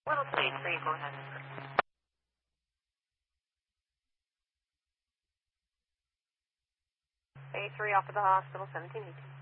Little stage 3, go ahead. A3 off of the hospital, 1718.